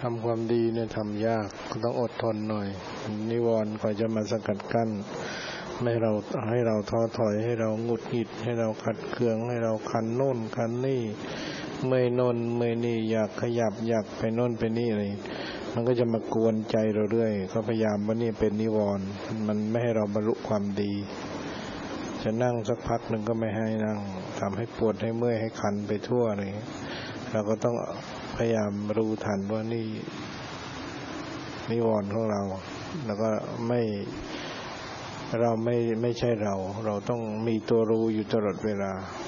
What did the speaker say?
ทำความดีเนี่ยทำยากต้องอดทนหน่อยนิวรณ์กว่าจะมาสกัดกั้นไม่ให้เราท้อถอยให้เราหงุดหงิดให้เราขัดเคืองให้เราคันโน่นคันนี่เมื่อยโน่นเมื่อยนี่อยากขยับอยากไปโน่นไปนี่อะไรมันก็จะมากวนใจเราเรื่อยก็พยายามว่านี่เป็นนิวรณ์มันไม่ให้เราบรรลุความดีจะนั่งสักพักหนึ่งก็ไม่ให้นั่งทำให้ปวดให้เมื่อยให้คันไปทั่วเลยเราก็ต้องพยายามรู้ทันว่านี่นิวรณ์ของเราแล้วก็ไม่ใช่เราต้องมีตัวรู้อยู่ตลอดเวลา